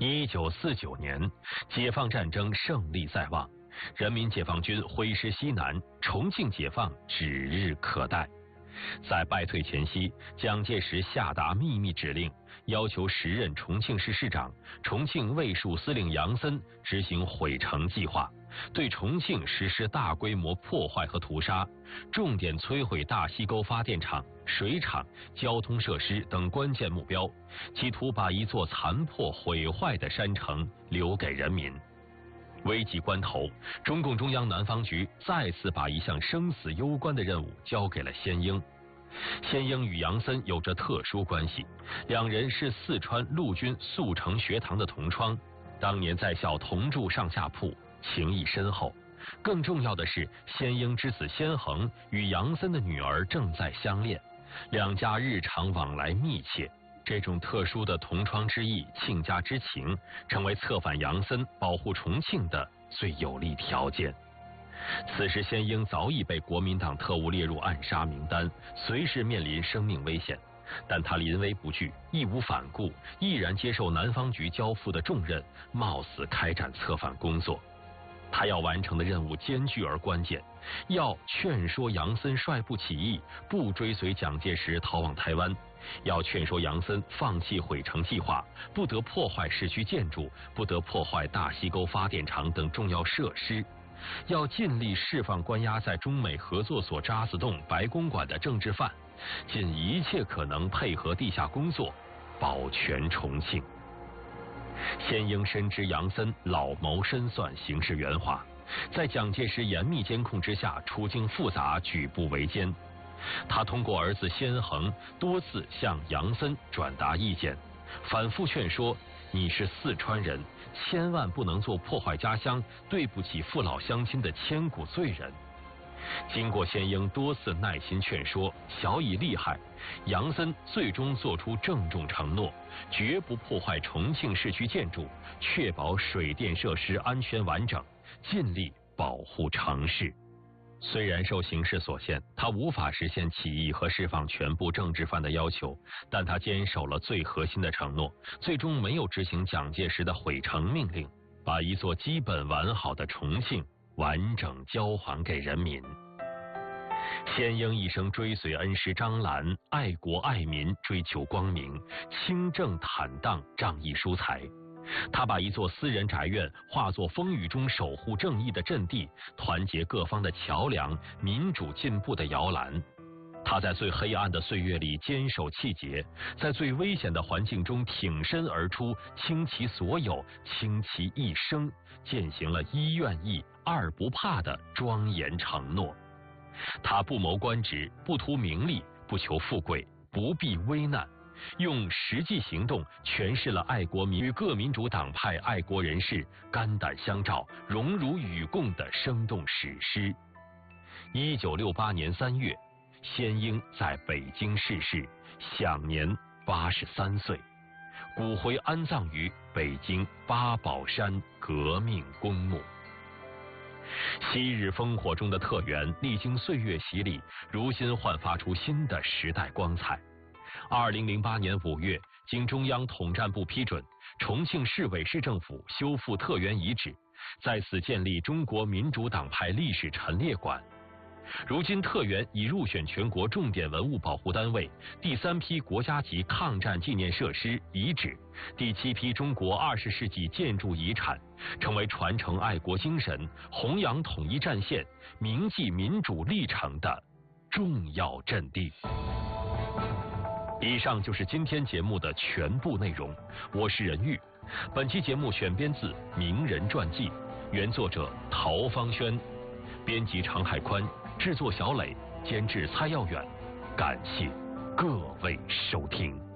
1949年，解放战争胜利在望，人民解放军挥师西南，重庆解放指日可待。在败退前夕，蒋介石下达秘密指令，要求时任重庆市市长、重庆卫戍司令杨森执行毁城计划，对重庆实施大规模破坏和屠杀，重点摧毁大溪沟发电厂、水厂、交通设施等关键目标，企图把一座残破毁坏的山城留给人民。危急关头，中共中央南方局再次把一项生死攸关的任务交给了先英。先英与杨森有着特殊关系，两人是四川陆军速成学堂的同窗，当年在校同住上下铺，情谊深厚。更重要的是，先英之子先恒与杨森的女儿正在相恋，两家日常往来密切。这种特殊的同窗之意、亲家之情，成为策反杨森、保护重庆的最有力条件。此时，先英早已被国民党特务列入暗杀名单，随时面临生命危险。但他临危不惧，义无反顾，毅然接受南方局交付的重任，冒死开展策反工作。他要完成的任务艰巨而关键，要劝说杨森率部起义，不追随蒋介石逃往台湾；要劝说杨森放弃毁城计划，不得破坏市区建筑，不得破坏大溪沟发电厂等重要设施；要尽力释放关押在中美合作所渣滓洞、白公馆的政治犯，尽一切可能配合地下工作，保全重庆。先英深知杨森老谋深算，行事圆滑，在蒋介石严密监控之下，处境复杂，举步维艰。他通过儿子先恒多次向杨森转达意见，反复劝说：你是四川人，千万不能做破坏家乡、对不起父老乡亲的千古罪人。经过先英多次耐心劝说，晓以利害，杨森最终做出郑重承诺，绝不破坏重庆市区建筑，确保水电设施安全完整，尽力保护城市。虽然受形势所限，他无法实现起义和释放全部政治犯的要求，但他坚守了最核心的承诺，最终没有执行蒋介石的毁城命令，把一座基本完好的重庆完整交还给人民。先英一生追随恩师张澜，爱国爱民，追求光明，清正坦荡，仗义疏财。他把一座私人宅院化作风雨中守护正义的阵地，团结各方的桥梁，民主进步的摇篮。他在最黑暗的岁月里坚守气节，在最危险的环境中挺身而出，倾其所有，倾其一生，践行了一愿意二不怕的庄严承诺。他不谋官职，不图名利，不求富贵，不避危难，用实际行动诠释了爱国与各民主党派爱国人士肝胆相照、荣辱与共的生动史诗。1968年3月，先英在北京逝世，享年83岁，骨灰安葬于北京八宝山革命公墓。昔日烽火中的特园，历经岁月洗礼，如今焕发出新的时代光彩。2008年5月，经中央统战部批准，重庆市委市政府修复特园遗址，在此建立中国民主党派历史陈列馆。如今特园已入选全国重点文物保护单位，第3批国家级抗战纪念设施遗址，第7批中国20世纪建筑遗产，成为传承爱国精神、弘扬统一战线、铭记民主历程的重要阵地。以上就是今天节目的全部内容，我是任玉。本期节目选编自《名人传记》，原作者陶芳轩，编辑常海宽，制作小磊，监制蔡耀远。感谢各位收听。